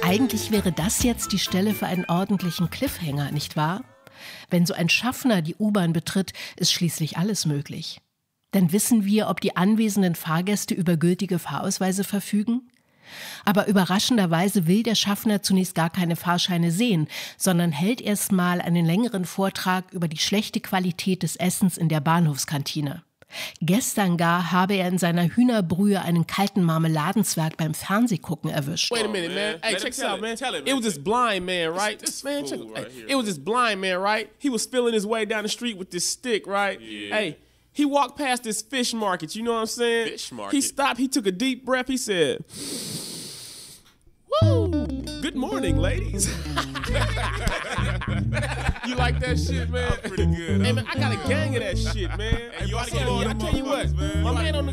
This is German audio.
Eigentlich wäre das jetzt die Stelle für einen ordentlichen Cliffhanger, nicht wahr? Wenn so ein Schaffner die U-Bahn betritt, ist schließlich alles möglich. Dann wissen wir, ob die anwesenden Fahrgäste über gültige Fahrausweise verfügen? Aber überraschenderweise will der Schaffner zunächst gar keine Fahrscheine sehen, sondern hält erst mal einen längeren Vortrag über die schlechte Qualität des Essens in der Bahnhofskantine. Gestern gar habe er in seiner Hühnerbrühe einen kalten Marmeladenzwerg beim Fernsehgucken erwischt. Wait a minute, man. Hey, check this out, man. It was this blind man, right? Man, check it. It was this blind man, right? He was feeling his way down the street with this stick, right? Yeah. Hey, he walked past this fish market, you know what I'm saying? Fish market? He stopped, he took a deep breath, he said, "Woo! Good morning, ladies." You like that shit, man? Pretty good. Hey, man, I got a gang of that shit, man. Hey, you oughta get I on them tell you what, motherfuckers, man. my man on the